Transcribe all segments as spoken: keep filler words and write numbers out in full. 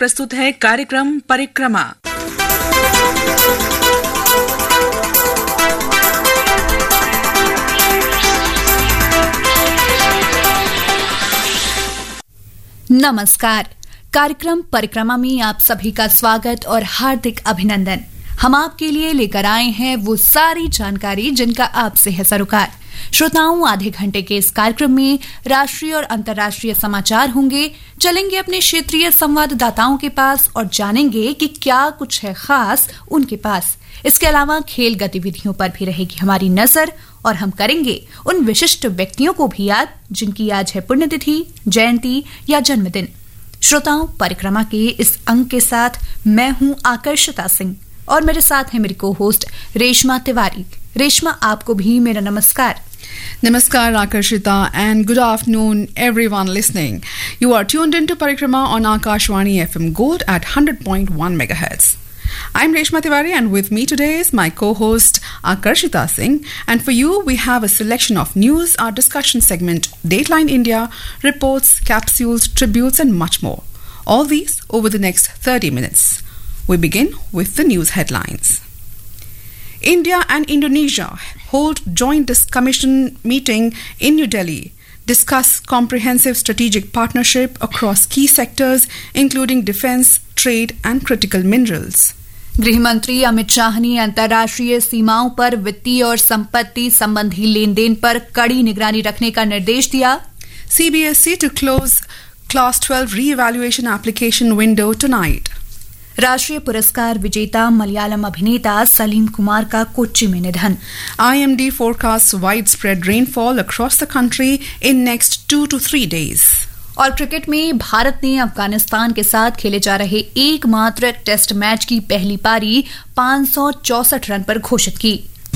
प्रस्तुत है कार्यक्रम परिक्रमा। नमस्कार। कार्यक्रम परिक्रमा में आप सभी का स्वागत और हार्दिक अभिनंदन। हम आपके लिए लेकर आए हैं वो सारी जानकारी जिनका आपसे है सरोकार। श्रोताओं, आधे घंटे के इस कार्यक्रम में राष्ट्रीय और अंतर्राष्ट्रीय समाचार होंगे। चलेंगे अपने क्षेत्रीय संवाददाताओं के पास और जानेंगे कि क्या कुछ है खास उनके पास। इसके अलावा खेल गतिविधियों पर भी रहेगी हमारी नजर और हम करेंगे उन विशिष्ट व्यक्तियों को भी याद जिनकी आज है पुण्यतिथि, जयंती या जन्मदिन। श्रोताओं, परिक्रमा के इस अंक के साथ मैं हूं आकर्षिता सिंह और मेरे साथ है मेरी को होस्ट रेशमा तिवारी। रेशमा, आपको भी मेरा नमस्कार। Namaskar Akarshita and good afternoon everyone listening. You are tuned into Parikrama on Akashvani F M Gold at one hundred point one megahertz. I'm Reshma Tiwari and with me today is my co-host Akarshita Singh, and for you we have a selection of news, our discussion segment, Dateline India, reports, capsules, tributes and much more. All these over the next thirty minutes. We begin with the news headlines. India and Indonesia hold joint commission meeting in New Delhi, discuss comprehensive strategic partnership across key sectors including defense, trade and critical minerals. गृह मंत्री अमित शाह ने अंतर्राष्ट्रीय सीमाओं पर वित्तीय और संपत्ति संबंधी लेन देन पर कड़ी निगरानी रखने का निर्देश दिया। C B S E to close Class twelve re-evaluation application window tonight. राष्ट्रीय पुरस्कार विजेता मलयालम अभिनेता सलीम कुमार का कोच्चि में निधन। I M D forecasts widespread rainfall across the country in next two to three days. और क्रिकेट में भारत ने अफगानिस्तान के साथ खेले जा रहे एकमात्र टेस्ट मैच की पहली पारी पाँच सौ चौसठ रन पर घोषित की।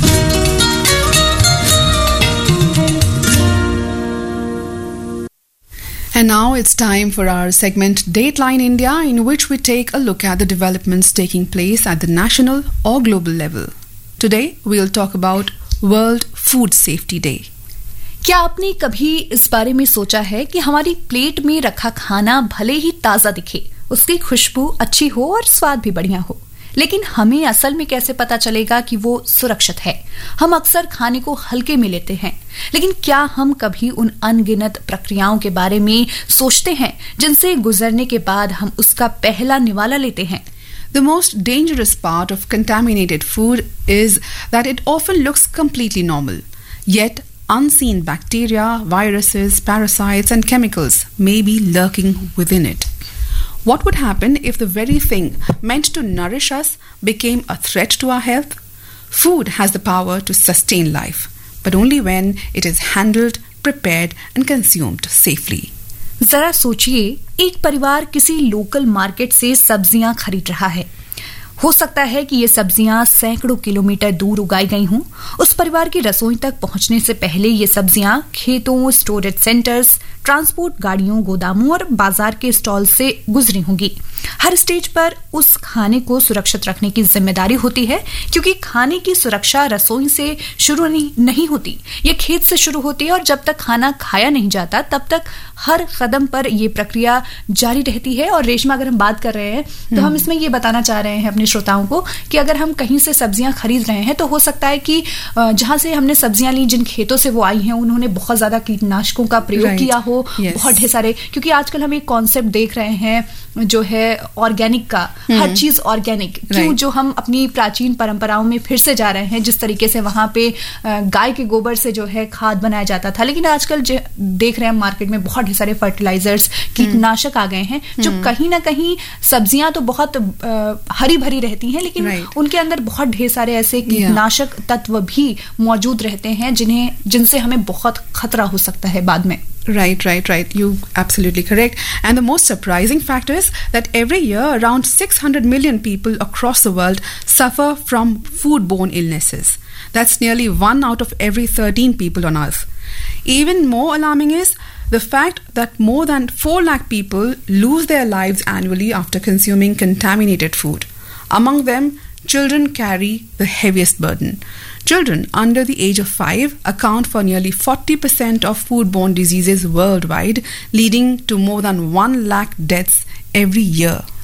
And now it's time for our segment Dateline India, in which we take a look at the developments taking place at the national or global level. Today we'll talk about World Food Safety Day. क्या आपने कभी इस बारे में सोचा है कि हमारी प्लेट में रखा खाना भले ही ताजा दिखे, उसकी खुशबू अच्छी हो और स्वाद भी बढ़िया हो, लेकिन हमें असल में कैसे पता चलेगा कि वो सुरक्षित है? हम अक्सर खाने को हल्के में लेते हैं, लेकिन क्या हम कभी उन अनगिनत प्रक्रियाओं के बारे में सोचते हैं जिनसे गुजरने के बाद हम उसका पहला निवाला लेते हैं? The most dangerous part of contaminated food is that it often looks completely normal, yet unseen bacteria, viruses, parasites and chemicals may be lurking within it. What would happen if the very thing meant to nourish us became a threat to our health? Food has the power to sustain life, but only when it is handled, prepared and consumed safely. जरा सोचिए, एक परिवार किसी local market से सब्जियां खरीद रहा है। हो सकता है कि ये सब्जियां सैकड़ों किलोमीटर दूर उगाई गई हों। उस परिवार की रसोई तक पहुंचने से पहले ये सब्जियां खेतों, स्टोरेज सेंटर्स, ट्रांसपोर्ट गाड़ियों, गोदामों और बाजार के स्टॉल से गुजरी होंगी। हर स्टेज पर उस खाने को सुरक्षित रखने की जिम्मेदारी होती है, क्योंकि खाने की सुरक्षा रसोई से शुरू नहीं, नहीं होती, ये खेत से शुरू होती है और जब तक खाना खाया नहीं जाता तब तक हर कदम पर ये प्रक्रिया जारी रहती है। और रेशमा, अगर हम बात कर रहे हैं तो हम इसमें ये बताना चाह रहे हैं अपने श्रोताओं को कि अगर हम कहीं से सब्जियां खरीद रहे हैं तो हो सकता है कि जहां से हमने सब्जियां ली, जिन खेतों से वो आई हैं, उन्होंने बहुत ज्यादा कीटनाशकों का प्रयोग right. किया हो। Yes. बहुत ढेर सारे, क्योंकि आजकल हम एक कॉन्सेप्ट देख रहे हैं जो है ऑर्गेनिक का, hmm. हर चीज ऑर्गेनिक। क्यों? right. जो हम अपनी प्राचीन परंपराओं में फिर से जा रहे हैं, जिस तरीके से वहां पे गाय के गोबर से जो है खाद बनाया जाता था, लेकिन आजकल देख रहे हैं मार्केट में बहुत ढेर सारे फर्टिलाइजर्स, कीटनाशक hmm. आ गए हैं, जो hmm. कहीं ना कहीं सब्जियां तो बहुत हरी भरी रहती हैं, लेकिन right. उनके अंदर बहुत ढेर सारे ऐसे कीटनाशक yeah. तत्व भी मौजूद रहते हैं जिन्हें जिनसे हमें बहुत खतरा हो सकता है बाद में। Right, right, right. You're absolutely correct. And the most surprising fact is that every year around six hundred million people across the world suffer from foodborne illnesses. That's nearly one out of every thirteen people on earth. Even more alarming is the fact that more than four lakh people lose their lives annually after consuming contaminated food. Among them, children carry the heaviest burden. Children under the age of five account for nearly forty percent of foodborne diseases worldwide, leading to more than one lakh deaths every year.